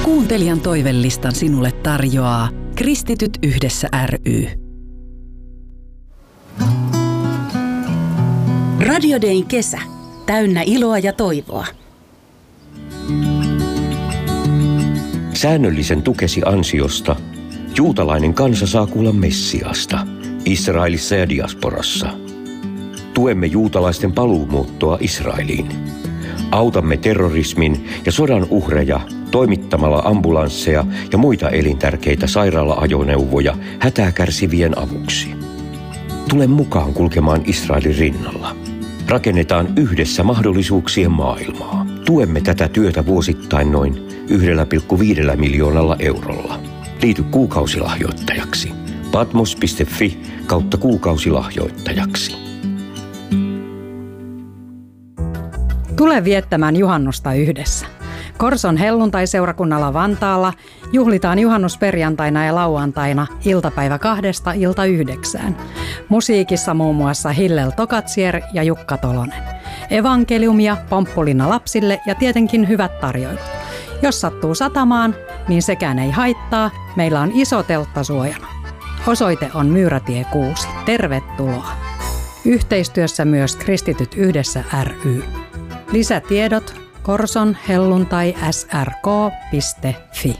Kuuntelijan toivelistan sinulle tarjoaa Kristityt yhdessä ry. Radio Dayn kesä. Täynnä iloa ja toivoa. Säännöllisen tukesi ansiosta juutalainen kansa saa kuulla Messiasta Israelissa ja diasporassa. Tuemme juutalaisten paluumuuttoa Israeliin. Autamme terrorismin ja sodan uhreja toimittamalla ambulansseja ja muita elintärkeitä sairaala-ajoneuvoja hätää kärsivien avuksi. Tule mukaan kulkemaan Israelin rinnalla. Rakennetaan yhdessä mahdollisuuksien maailmaa. Tuemme tätä työtä vuosittain noin 1,5 miljoonalla eurolla. Liity kuukausilahjoittajaksi. patmos.fi/kuukausilahjoittajaksi. Tule viettämään juhannusta yhdessä. Korson helluntaiseurakunnalla Vantaalla juhlitaan juhannusperjantaina ja lauantaina iltapäivä 2–9. Musiikissa muun muassa Hillel Tokatsier ja Jukka Tolonen. Evankeliumia, pomppulina lapsille ja tietenkin hyvät tarjoilut. Jos sattuu satamaan, niin sekään ei haittaa. Meillä on iso teltta suojana. Osoite on Myyrätie 6. Tervetuloa. Yhteistyössä myös Kristityt yhdessä ry. Lisätiedot Korson helluntai.srk.fi.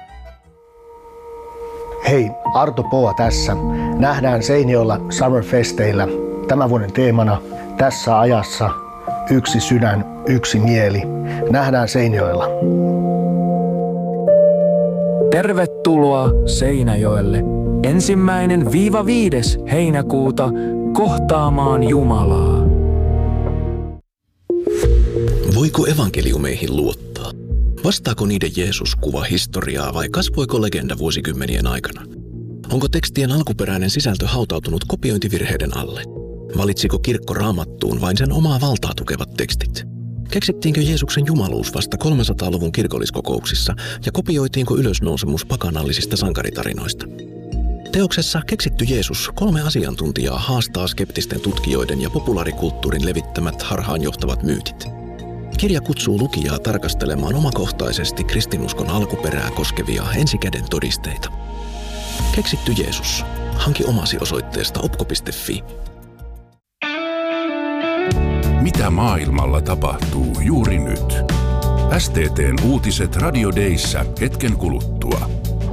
Hei, Arto Poa tässä. Nähdään Seinäjoella Summerfesteillä. Tämän vuoden teemana tässä ajassa yksi sydän, yksi mieli. Nähdään Seinäjoella. Tervetuloa Seinäjoelle 1.–5. heinäkuuta kohtaamaan Jumalaa. Voiko evankeliumeihin luottaa? Vastaako niiden Jeesus-kuva historiaa vai kasvoiko legenda vuosikymmenien aikana? Onko tekstien alkuperäinen sisältö hautautunut kopiointivirheiden alle? Valitsiko kirkko Raamattuun vain sen omaa valtaa tukevat tekstit? Keksittiinkö Jeesuksen jumaluus vasta 300-luvun kirkolliskokouksissa ja kopioitiinko ylösnousemus pakanallisista sankaritarinoista? Teoksessa Keksitty Jeesus 3 asiantuntijaa haastaa skeptisten tutkijoiden ja populaarikulttuurin levittämät harhaanjohtavat myytit. Kirja kutsuu lukijaa tarkastelemaan omakohtaisesti kristinuskon alkuperää koskevia ensikäden todisteita. Keksitty Jeesus. Hanki omasi osoitteesta opko.fi. Mitä maailmalla tapahtuu juuri nyt? STT:n uutiset Radio Dayssä hetken kuluttua.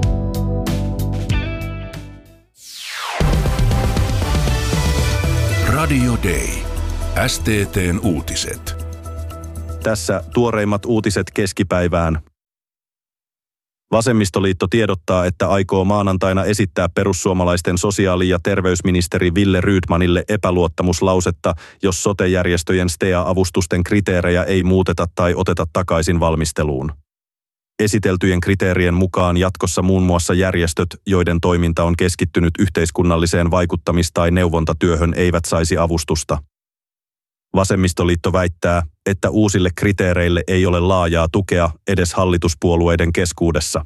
Radio Day. STT:n uutiset. Tässä tuoreimmat uutiset keskipäivään. Vasemmistoliitto tiedottaa, että aikoo maanantaina esittää perussuomalaisten sosiaali- ja terveysministeri Wille Rydmanille epäluottamuslausetta, jos sote-järjestöjen STEA-avustusten kriteerejä ei muuteta tai oteta takaisin valmisteluun. Esiteltyjen kriteerien mukaan jatkossa muun muassa järjestöt, joiden toiminta on keskittynyt yhteiskunnalliseen vaikuttamis- tai neuvontatyöhön, eivät saisi avustusta. Vasemmistoliitto väittää, että uusille kriteereille ei ole laajaa tukea edes hallituspuolueiden keskuudessa.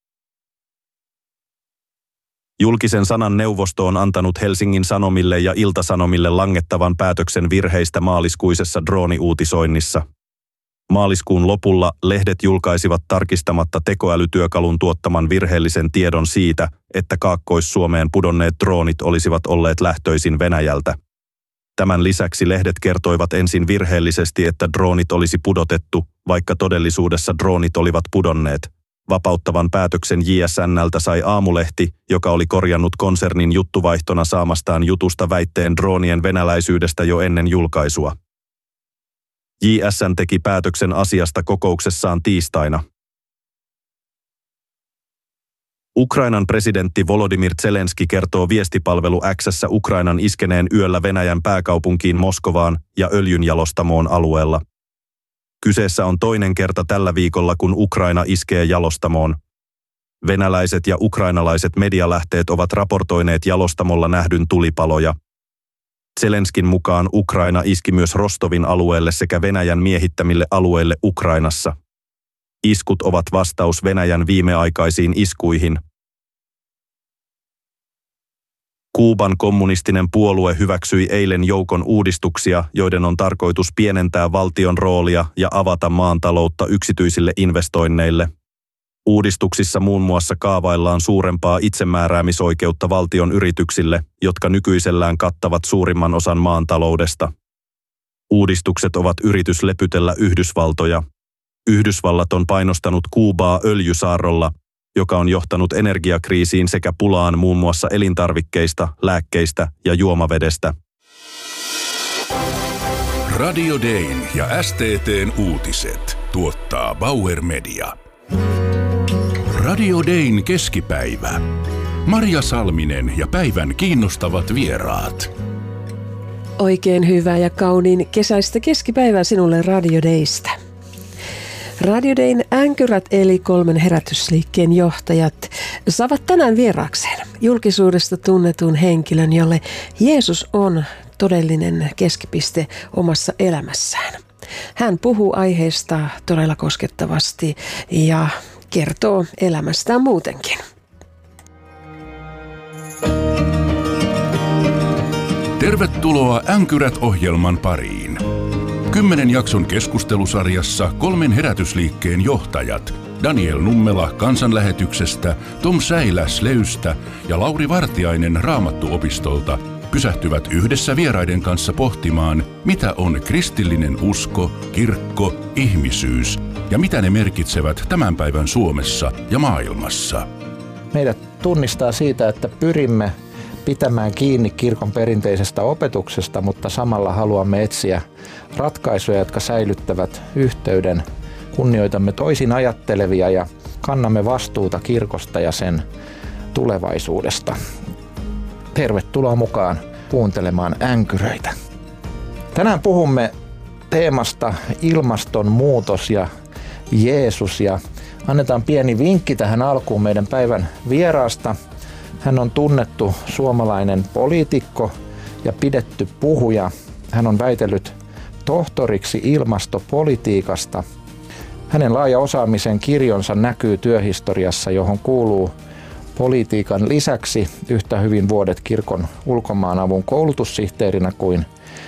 Julkisen sanan neuvosto on antanut Helsingin Sanomille ja Ilta-Sanomille langettavan päätöksen virheistä maaliskuisessa drooniuutisoinnissa. Maaliskuun lopulla lehdet julkaisivat tarkistamatta tekoälytyökalun tuottaman virheellisen tiedon siitä, että Kaakkois-Suomeen pudonneet droonit olisivat olleet lähtöisin Venäjältä. Tämän lisäksi lehdet kertoivat ensin virheellisesti, että droonit olisi pudotettu, vaikka todellisuudessa droonit olivat pudonneet. Vapauttavan päätöksen JSN:ltä sai Aamulehti, joka oli korjannut konsernin juttuvaihtona saamastaan jutusta väitteen droonien venäläisyydestä jo ennen julkaisua. JSN teki päätöksen asiasta kokouksessaan tiistaina. Ukrainan presidentti Volodymyr Zelenski kertoo viestipalvelu X:ssä Ukrainan iskeneen yöllä Venäjän pääkaupunkiin Moskovaan ja öljynjalostamoon alueella. Kyseessä on toinen kerta tällä viikolla, kun Ukraina iskee jalostamoon. Venäläiset ja ukrainalaiset medialähteet ovat raportoineet jalostamolla nähdyn tulipaloja. Zelenskin mukaan Ukraina iski myös Rostovin alueelle sekä Venäjän miehittämille alueille Ukrainassa. Iskut ovat vastaus Venäjän viimeaikaisiin iskuihin. Kuuban kommunistinen puolue hyväksyi eilen joukon uudistuksia, joiden on tarkoitus pienentää valtion roolia ja avata maan taloutta yksityisille investoinneille. Uudistuksissa muun muassa kaavaillaan suurempaa itsemääräämisoikeutta valtion yrityksille, jotka nykyisellään kattavat suurimman osan maan taloudesta. Uudistukset ovat yritys lepytellä Yhdysvaltoja. Yhdysvallat on painostanut Kuubaa öljysaarrolla, joka on johtanut energiakriisiin sekä pulaan muun muassa elintarvikkeista, lääkkeistä ja juomavedestä. Radio Dayn ja STT:n uutiset tuottaa Bauer Media. Radio Dayn keskipäivä. Marja Salminen ja päivän kiinnostavat vieraat. Oikein hyvää ja kauniin kesäistä keskipäivää sinulle Radio Daystä. Radio Dayn änkyrät eli 3 herätysliikkeen johtajat saavat tänään vieraakseen julkisuudesta tunnetun henkilön, jolle Jeesus on todellinen keskipiste omassa elämässään. Hän puhuu aiheesta todella koskettavasti ja kertoo elämästään muutenkin. Tervetuloa Änkyrät-ohjelman pariin. 10 jakson keskustelusarjassa 3 herätysliikkeen johtajat Daniel Nummela Kansanlähetyksestä, Tom Säilä Sleystä ja Lauri Vartiainen Raamattuopistolta pysähtyvät yhdessä vieraiden kanssa pohtimaan, mitä on kristillinen usko, kirkko, ihmisyys ja mitä ne merkitsevät tämän päivän Suomessa ja maailmassa. Meidät tunnistaa siitä, että pyrimme pitämään kiinni kirkon perinteisestä opetuksesta, mutta samalla haluamme etsiä ratkaisuja, jotka säilyttävät yhteyden. Kunnioitamme toisin ajattelevia ja kannamme vastuuta kirkosta ja sen tulevaisuudesta. Tervetuloa mukaan kuuntelemaan änkyröitä. Tänään puhumme teemasta ilmastonmuutos ja Jeesus ja annetaan pieni vinkki tähän alkuun meidän päivän vieraasta. Hän on tunnettu suomalainen poliitikko ja pidetty puhuja. Hän on väitellyt tohtoriksi ilmastopolitiikasta. Hänen laaja osaamisen kirjonsa näkyy työhistoriassa, johon kuuluu politiikan lisäksi yhtä hyvin vuodet kirkon ulkomaanavun koulutussihteerinä kuin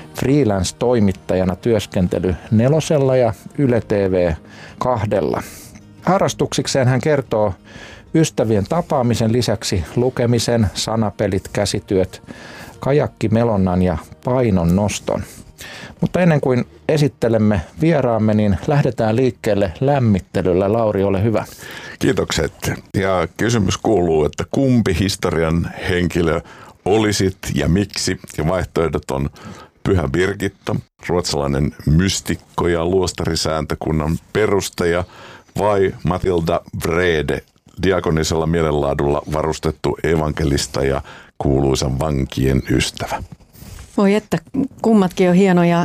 freelance-toimittajana työskentely 4 ja Yle TV 2. Harrastuksikseen hän kertoo ystävien tapaamisen lisäksi lukemisen, sanapelit, käsityöt, kajakkimelonnan ja painon noston. Mutta ennen kuin esittelemme vieraamme, niin lähdetään liikkeelle lämmittelyllä. Lauri, ole hyvä. Kiitokset. Ja kysymys kuuluu, että kumpi historian henkilö olisit ja miksi? Ja vaihtoehdot on Pyhä Birgitta, ruotsalainen mystikko ja luostarisääntökunnan perustaja, vai Matilda Wrede, diakonisella mielenlaadulla varustettu evankelista ja kuuluisan vankien ystävä. Voi että, kummatkin on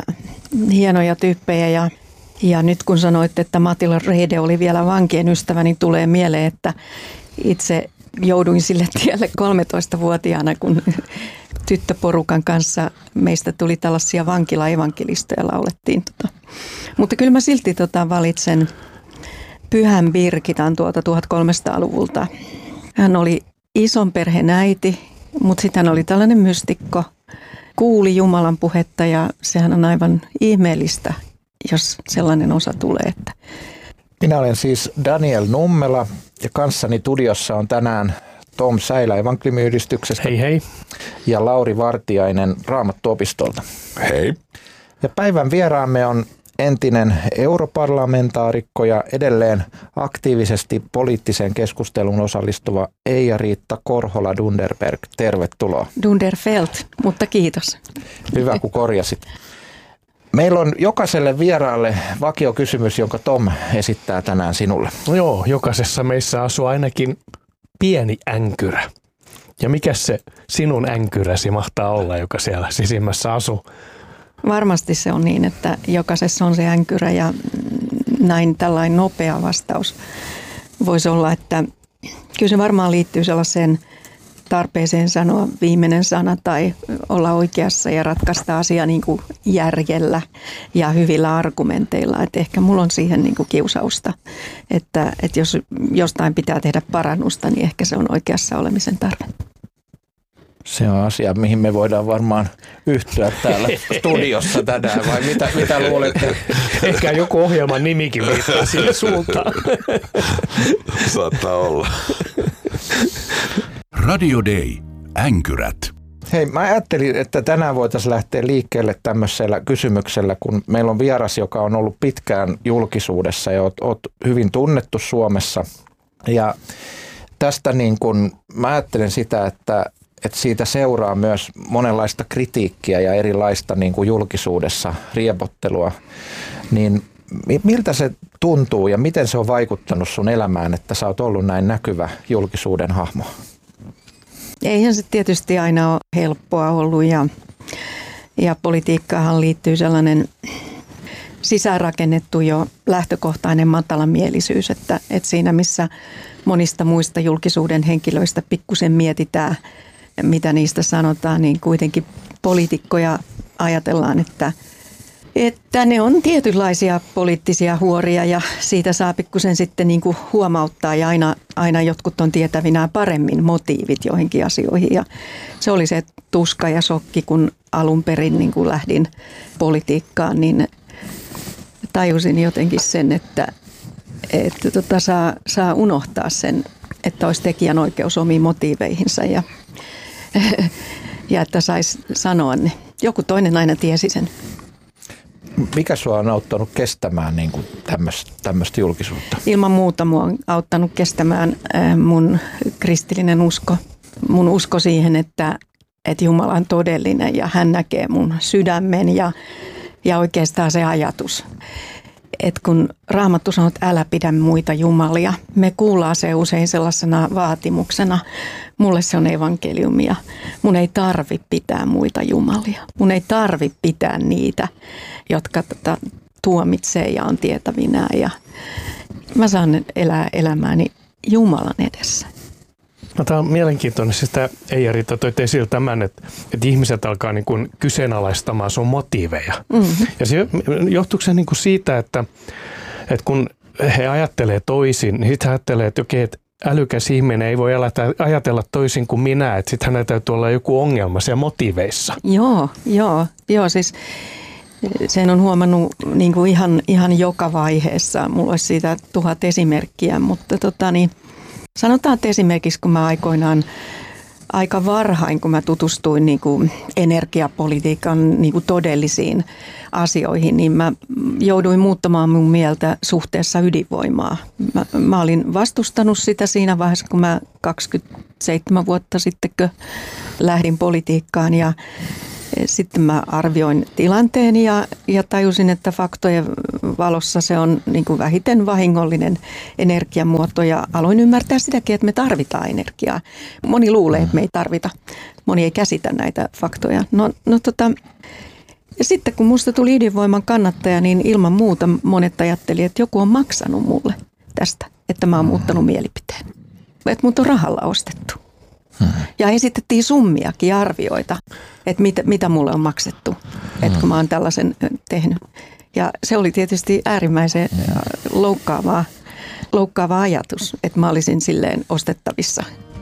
hienoja tyyppejä ja nyt kun sanoitte, että Matilda Wrede oli vielä vankien ystävä, niin tulee mieleen, että itse jouduin sille tielle 13-vuotiaana, kun tyttöporukan kanssa meistä tuli tällaisia vankilaevankelistoja laulettiin. Mutta kyllä mä silti valitsen Pyhän Birgitan tuolta 1300-luvulta. Hän oli ison perheen äiti, mutta sitten hän oli tällainen mystikko. Kuuli Jumalan puhetta ja sehän on aivan ihmeellistä, jos sellainen osa tulee. Minä olen siis Daniel Nummela ja kanssani studiossa on tänään Tom Säilä evankeliumiyhdistyksestä. Hei hei. Ja Lauri Vartiainen Raamattuopistolta. Hei. Ja päivän vieraamme on entinen europarlamentaarikko ja edelleen aktiivisesti poliittiseen keskusteluun osallistuva Eija-Riitta Korhola-Dunderberg. Tervetuloa. Dunderfelt, mutta kiitos. Hyvä, kun korjasit. Meillä on jokaiselle vieraalle vakiokysymys, jonka Tom esittää tänään sinulle. No joo, jokaisessa meissä asuu ainakin pieni änkyrä. Ja mikä se sinun änkyräsi mahtaa olla, joka siellä sisimmässä asuu? Varmasti se on niin, että jokaisessa on se änkyrä ja näin tällainen nopea vastaus voisi olla, että kyllä se varmaan liittyy sellaiseen tarpeeseen sanoa viimeinen sana tai olla oikeassa ja ratkaista asia niin kuin järjellä ja hyvillä argumenteilla. Että ehkä mulla on siihen niin kuin kiusausta, että jos jostain pitää tehdä parannusta, niin ehkä se on oikeassa olemisen tarve. Se on asia, mihin me voidaan varmaan yhtyä täällä studiossa tänään, vai mitä luulette? Ehkä joku ohjelman nimikin viittaa siihen suuntaan. Saattaa olla. Radio Day. Änkyrät. Hei, mä ajattelin, että tänään voitaisiin lähteä liikkeelle tämmöisellä kysymyksellä, kun meillä on vieras, joka on ollut pitkään julkisuudessa ja oot hyvin tunnettu Suomessa. Ja tästä niin kun, mä ajattelen sitä, että siitä seuraa myös monenlaista kritiikkiä ja erilaista niin kuin julkisuudessa riepottelua. Niin miltä se tuntuu ja miten se on vaikuttanut sun elämään, että sä oot ollut näin näkyvä julkisuuden hahmo? Eihän se tietysti aina ole helppoa ollut ja politiikkaahan liittyy sellainen sisäänrakennettu jo lähtökohtainen matalamielisyys, että siinä missä monista muista julkisuuden henkilöistä pikkusen mietitään, mitä niistä sanotaan, niin kuitenkin poliitikkoja ajatellaan, että ne on tietynlaisia poliittisia huoria ja siitä saa pikkusen sitten niin kuin huomauttaa ja aina jotkut on tietävinään paremmin motiivit joihinkin asioihin. Ja se oli se tuska ja shokki, kun alun perin niin kuin lähdin politiikkaan, niin tajusin jotenkin sen, että saa unohtaa sen, että olisi tekijänoikeus omiin motiiveihinsa ja että saisi sanoa ne. Joku toinen aina tiesi sen. Mikä sua on auttanut kestämään niin kuin tämmöistä julkisuutta? Ilman muuta mua on auttanut kestämään mun kristillinen usko. Mun usko siihen, että Jumala on todellinen ja hän näkee mun sydämen ja oikeastaan se ajatus. Että kun Raamattu sanoo, että älä pidä muita jumalia, me kuullaan se usein sellaisena vaatimuksena. Mulle se on evankeliumia. Mun ei tarvi pitää muita jumalia. Mun ei tarvi pitää niitä, jotka tuomitsee ja on tietävinään. Ja mä saan elää elämääni Jumalan edessä. No, tämä on mielenkiintoinen. Siis tämä Eija-Riitta toi esille tämän, että ihmiset alkaa niin kuin kyseenalaistamaan sun motiiveja. Mm-hmm. Ja se johtuuko se niin kuin siitä, että kun he ajattelee toisin, niin sitten he ajattelee, että okei, että älykäs ihminen ei voi ajatella toisin kuin minä, että sitten hänellä täytyy olla joku ongelma siellä motiiveissa. Joo, siis sen on huomannut niin kuin ihan joka vaiheessa. Mulla olisi siitä 1000 esimerkkiä, mutta sanotaan, että esimerkiksi kun mä aikoinaan aika varhain, kun mä tutustuin niin kuin energiapolitiikan niin kuin todellisiin asioihin, niin mä jouduin muuttamaan mun mieltä suhteessa ydinvoimaa. Mä olin vastustanut sitä siinä vaiheessa, kun mä 27 vuotta sitten lähdin politiikkaan ja sitten mä arvioin tilanteen ja tajusin, että faktojen valossa se on niin kuin vähiten vahingollinen energiamuoto ja aloin ymmärtää sitäkin, että me tarvitaan energiaa. Moni luulee, että me ei tarvita. Moni ei käsitä näitä faktoja. Ja sitten kun musta tuli ydinvoiman kannattaja, niin ilman muuta monet ajatteli, että joku on maksanut mulle tästä, että mä oon muuttanut mielipiteen. Että mut on rahalla ostettu. Ja esitettiin summiakin ja arvioita, että mitä mulle on maksettu, että kun mä oon tällaisen tehnyt. Ja se oli tietysti äärimmäisen loukkaava ajatus, että mä olisin silleen ostettavissa.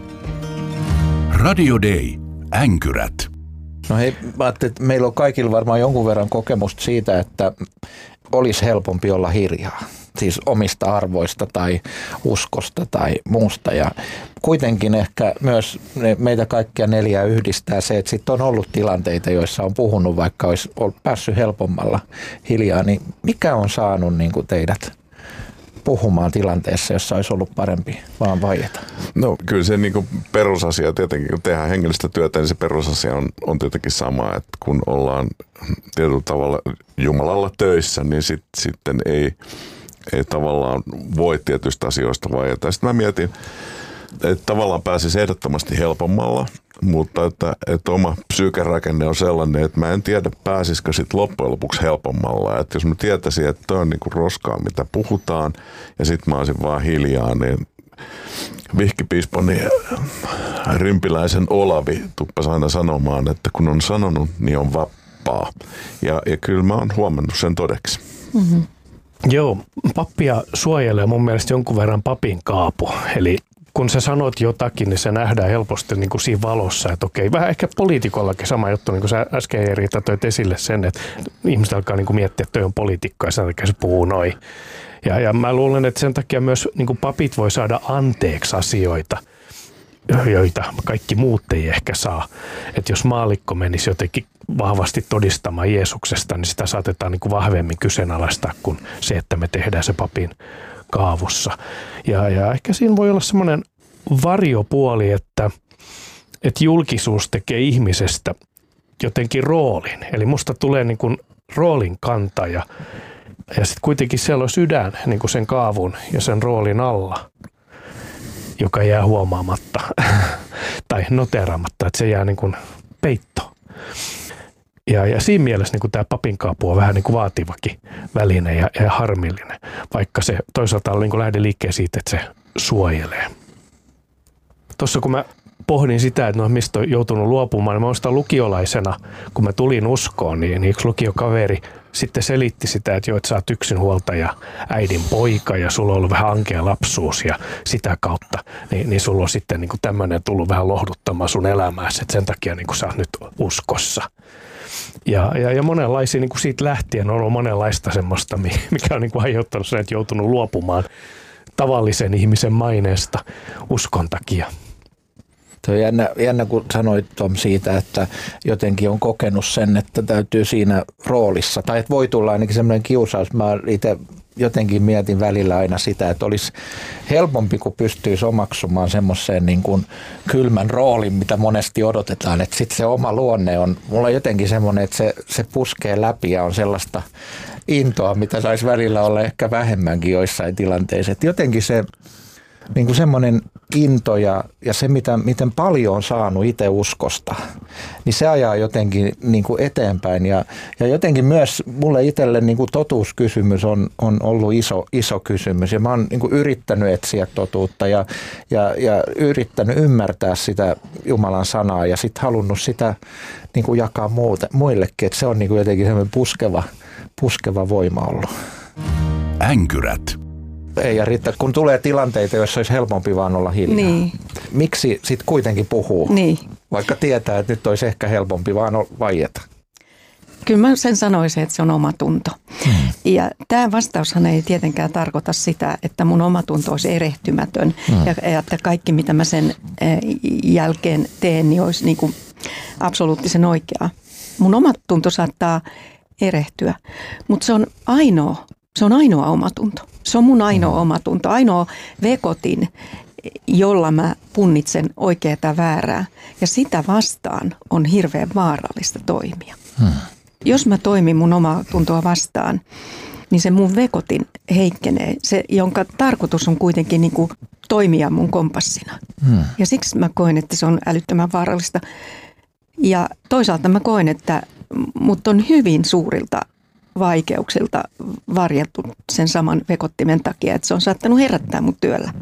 Radio Day. Änkyrät. No hei, mä ajattelin, että meillä on kaikilla varmaan jonkun verran kokemusta siitä, että olisi helpompi olla hiljaa. Siis omista arvoista tai uskosta tai muusta. Ja kuitenkin ehkä myös meitä kaikkia 4 yhdistää se, että sitten on ollut tilanteita, joissa on puhunut, vaikka olisi päässyt helpommalla hiljaa. Niin mikä on saanut niin kuin teidät puhumaan tilanteessa, jossa olisi ollut parempi vaan vaieta? No kyllä se niin kuin perusasia tietenkin, kun tehdään hengellistä työtä, niin se perusasia on tietenkin sama, että kun ollaan tietyllä tavalla Jumalalla töissä, niin sitten ei tavallaan voi tietyistä asioista vaieta. Sitten mä mietin, että tavallaan pääsisi ehdottomasti helpommalla, mutta että oma psyykerakenne on sellainen, että mä en tiedä pääsisikö sitten loppujen lopuksi helpommalla. Että jos mä tietäisin, että toi on niinku roskaa, mitä puhutaan, ja sitten mä olisin vaan hiljaa, niin vihkipiisponi Rimpiläisen Olavi tuppasi aina sanomaan, että kun on sanonut, niin on vappaa. Ja kyllä mä oon huomannut sen todeksi. Mm-hmm. Joo, pappia suojelee mun mielestä jonkun verran papin kaapu. Eli kun sä sanot jotakin, niin se nähdään helposti niin kuin siinä valossa, että okei, vähän ehkä poliitikollakin sama juttu, niin kuin sä äsken Riitta toit esille sen, että ihmiset alkaa niin kuin miettiä, että toi on poliitikko ja sen takia se puhuu noin. Ja mä luulen, että sen takia myös niin kuin papit voi saada anteeksi asioita, joita kaikki muut ei ehkä saa. Että jos maallikko menisi jotenkin vahvasti todistamaan Jeesuksesta, niin sitä saatetaan niin kuin vahvemmin kyseenalaistaa kuin se, että me tehdään se papin kaavussa. Ja ehkä siinä voi olla semmoinen varjopuoli, että julkisuus tekee ihmisestä jotenkin roolin. Eli musta tulee niin kuin roolin kantaja. Ja sitten kuitenkin siellä on sydän niin kuin sen kaavun ja sen roolin alla, joka jää huomaamatta tai noteraamatta, että se jää niin kuin peittoon. Ja siinä mielessä niin tämä papinkaapu on vähän niin kuin vaativakin väline ja harmillinen, vaikka se toisaalta on niin lähde liikkeen siitä, että se suojelee. Tuossa kun mä pohdin sitä, että mistä on joutunut luopumaan, niin mä muistan lukiolaisena, kun mä tulin uskoon, niin yksi lukiokaveri sitten selitti sitä, että sä oot yksinhuoltaja, äidin poika ja sulla on ollut vähän ankea lapsuus ja sitä kautta, niin sulla on sitten niin tämmöinen tullut vähän lohduttamaan sun elämääsi, että sen takia niin sä oot nyt uskossa. Ja monenlaisia niin siitä lähtien on ollut monenlaista semmoista, mikä on niin aiheuttanut sen, että joutunut luopumaan tavallisen ihmisen maineesta uskon takia. Tuo jännä, kun sanoit Tom siitä, että jotenkin on kokenut sen, että täytyy siinä roolissa, tai että voi tulla ainakin semmoinen kiusaus. Mä itse jotenkin mietin välillä aina sitä, että olisi helpompi, kun pystyisi omaksumaan semmoiseen niin kuin kylmän roolin, mitä monesti odotetaan. Että sitten se oma luonne on, mulla on jotenkin semmoinen, että se puskee läpi ja on sellaista intoa, mitä saisi välillä olla ehkä vähemmänkin joissain tilanteissa. Että jotenkin se niin kuin semmoinen into ja se, miten paljon on saanut itse uskosta, niin se ajaa jotenkin niin kuin eteenpäin. Ja jotenkin myös mulle itselle niin kuin totuuskysymys on ollut iso kysymys. Ja mä oon niin kuin yrittänyt etsiä totuutta ja yrittänyt ymmärtää sitä Jumalan sanaa ja sitten halunnut sitä niin kuin jakaa muillekin. Että se on niin kuin jotenkin semmoinen puskeva voima ollut. Änkyrät. Ei, ja Riitta, kun tulee tilanteita, joissa olisi helpompi vaan olla hiljaa. Niin. Miksi sitten kuitenkin puhuu, niin, vaikka tietää, että nyt olisi ehkä helpompi vaan vaieta? Kyllä mä sen sanoisin, että se on omatunto. Ja tämä vastaushan ei tietenkään tarkoita sitä, että mun omatunto olisi erehtymätön ja että kaikki, mitä mä sen jälkeen teen, niin olisi niin kuin absoluuttisen oikeaa. Mun omatunto saattaa erehtyä, mutta se on ainoa omatunto. Se on mun ainoa omatunto, ainoa vekotin, jolla mä punnitsen oikeaa ja väärää. Ja sitä vastaan on hirveän vaarallista toimia. Jos mä toimin mun omaa tuntoa vastaan, niin se mun vekotin heikkenee. Se, jonka tarkoitus on kuitenkin niin kuin toimia mun kompassina. Ja siksi mä koen, että se on älyttömän vaarallista. Ja toisaalta mä koen, että mut on hyvin suurilta vaikeuksilta varjeltu sen saman vekottimen takia, että se on saattanut herättää mut työllä.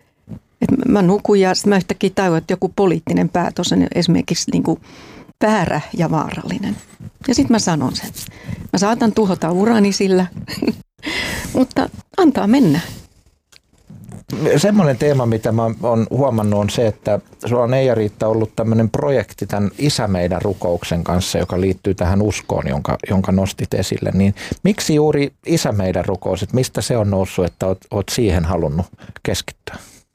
Et mä nukun ja sitten mä yhtäkkiä tajuan, että joku poliittinen päätös on esimerkiksi niin kuin väärä ja vaarallinen. Ja sitten mä sanon sen. Mä saatan tuhota urani sillä, mutta antaa mennä. Semmoinen teema, mitä mä oon huomannut, on se, että sulla on Eija-Riitta ollut tämmöinen projekti tämän Isä meidän rukouksen kanssa, joka liittyy tähän uskoon, jonka nostit esille. Niin miksi juuri Isä meidän rukous, että mistä se on noussut, että oot siihen halunnut keskittyä?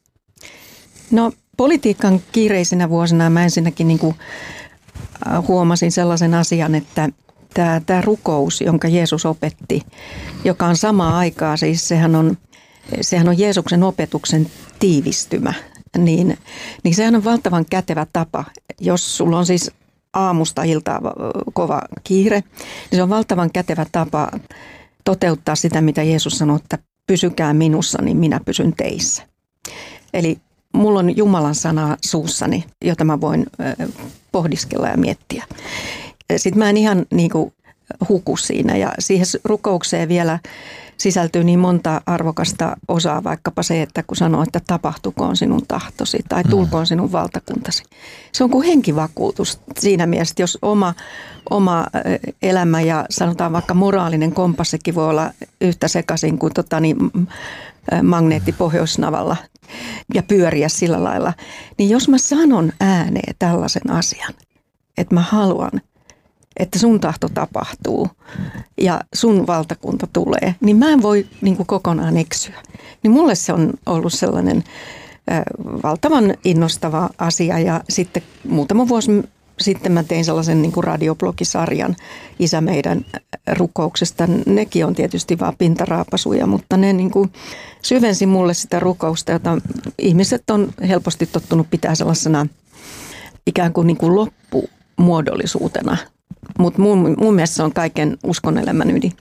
No politiikan kiireisinä vuosina mä ensinnäkin niin kuin huomasin sellaisen asian, että tämä rukous, jonka Jeesus opetti, joka on samaan aikaan, siis sehän on Jeesuksen opetuksen tiivistymä, niin sehän on valtavan kätevä tapa. Jos sulla on siis aamusta iltaa kova kiire, niin se on valtavan kätevä tapa toteuttaa sitä, mitä Jeesus sanoi, että pysykää minussa, niin minä pysyn teissä. Eli mulla on Jumalan sana suussani, jota mä voin pohdiskella ja miettiä. Sitten mä en ihan niin kuin huku siinä ja siihen rukoukseen vielä sisältyy niin monta arvokasta osaa, vaikkapa se, että kun sanoo, että tapahtukoon sinun tahtosi tai tulkoon sinun valtakuntasi. Se on kuin henkivakuutus siinä mielessä, jos oma elämä ja sanotaan vaikka moraalinen kompassikin voi olla yhtä sekaisin kuin magneetti Pohjoisnavalla. ja pyöriä sillä lailla. Niin jos mä sanon ääneen tällaisen asian, että mä haluan, että sun tahto tapahtuu ja sun valtakunta tulee, niin mä en voi niin kuin kokonaan eksyä. Niin mulle se on ollut sellainen valtavan innostava asia ja sitten muutama vuosi sitten mä tein sellaisen niin kuin radioblogisarjan Isä meidän rukouksesta. Nekin on tietysti vaan pintaraapasuja, mutta ne niin kuin syvensi mulle sitä rukousta, jota ihmiset on helposti tottunut pitää sellaisena ikään kuin, loppumuodollisuutena. Mutta mun mielestä se on kaiken uskonelämän ydin.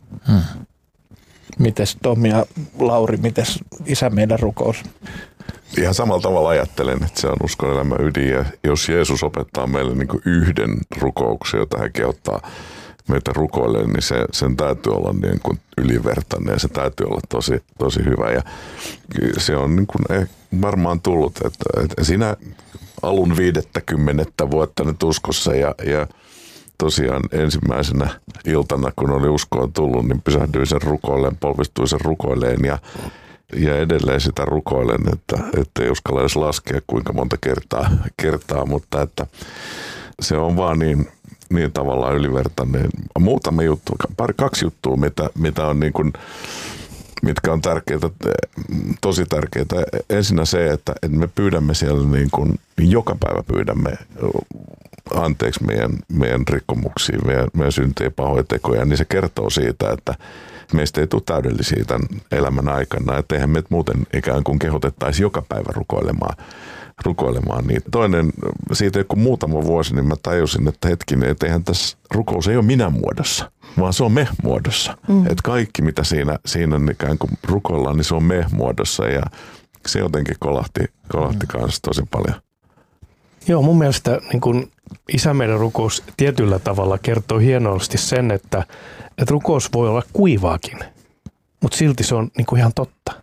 Mites Tom ja Lauri, mites Isä meidän rukous? Ihan samalla tavalla ajattelen, että se on uskonelämän ydin. Ja jos Jeesus opettaa meille niin kuin yhden rukouksen, jota hän kehottaa meitä rukoilemaan, niin sen täytyy olla niin kuin ylivertainen ja se täytyy olla tosi hyvä. Ja se on niin kuin varmaan tullut, että siinä alun 50 vuotta nyt uskossa ja tosiaan ensimmäisenä iltana, kun oli uskoon tullut, niin pysähdyin sen rukoileen, polvistuin sen rukoileen ja edelleen sitä rukoilen, että ei uskalla edes laskea kuinka monta kertaa, mutta että se on vaan niin tavallaan ylivertainen. Muutama juttu, kaksi juttua, mitä on niin kuin, mitkä on tärkeitä, tosi tärkeitä. Ensinnä se, että me pyydämme siellä niin kuin, joka päivä pyydämme anteeksi meidän rikkomuksia, meidän syntejä, pahoja tekoja, niin se kertoo siitä, että meistä ei tule täydellisiä tämän elämän aikana, että eihän meitä muuten ikään kuin kehotettaisiin joka päivä rukoilemaan. Niin toinen, siitä joku muutama vuosi, niin mä tajusin, että hetkinen, että eihän tässä rukous ei ole minä muodossa, vaan se on me muodossa. Että kaikki, mitä siinä ikään kuin rukoillaan, niin se on me muodossa ja se jotenkin kolahti kanssa tosi paljon. Joo, mun mielestä niin kun Isä meidän rukous tietyllä tavalla kertoo hienoisesti sen, että rukous voi olla kuivaakin, mutta silti se on niin kuin ihan totta.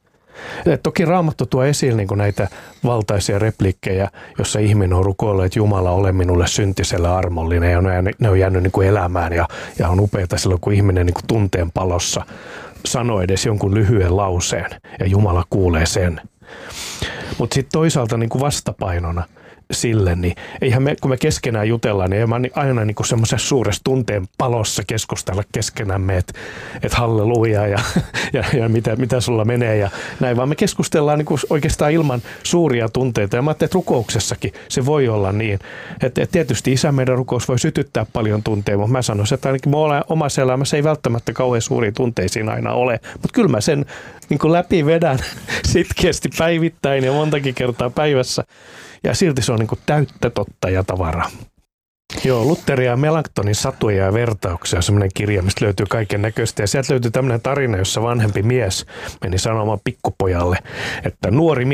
Et toki Raamattu tuo esiin niin kuin näitä valtaisia repliikkejä, jossa ihminen on rukoillut, että Jumala ole minulle syntisellä armollinen ja ne on jäänyt niin kuin elämään ja on upeata silloin, kun ihminen niin kuin tunteen palossa sanoo edes jonkun lyhyen lauseen ja Jumala kuulee sen. Mutta sitten toisaalta niin kuin vastapainona sille, niin eihän me, kun me keskenään jutellaan, niin ei me aina niin kuin semmoisessa suuressa tunteen palossa keskustella keskenämme, että halleluja ja mitä sulla menee ja näin, vaan me keskustellaan niin kuin oikeastaan ilman suuria tunteita. Ja mä ajattelin, että rukouksessakin se voi olla niin, että tietysti Isä meidän rukous voi sytyttää paljon tunteita, mutta mä sanoisin, että ainakin omassa elämässä ei välttämättä kauhean suuria tunteisiin aina ole, mutta kyllä mä sen niin kuin läpi vedän sitkeästi päivittäin ja montakin kertaa päivässä. Ja silti se on niin kuin täyttä totta ja tavaraa. Joo, Lutheria ja Melanchtonin satuja ja vertauksia on semmoinen kirja, mistä löytyy kaiken näköistä. Ja sieltä löytyy tämmöinen tarina, jossa vanhempi mies meni sanomaan pikkupojalle, että nuori mies